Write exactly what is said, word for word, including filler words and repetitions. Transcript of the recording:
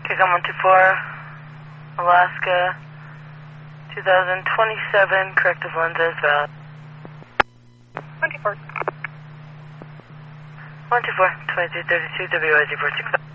Okay, come one two four, Alaska, two thousand twenty-seven, corrective lenses valid. one two four. one two four, twenty-two thirty-two, W I G four six.